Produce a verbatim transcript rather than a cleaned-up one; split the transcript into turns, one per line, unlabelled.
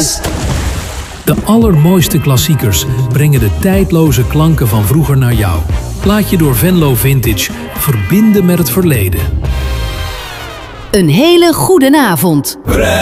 Vintage!
De allermooiste klassiekers brengen de tijdloze klanken van vroeger naar jou. Laat je door Venlo Vintage verbinden met het verleden.
Een hele goede avond.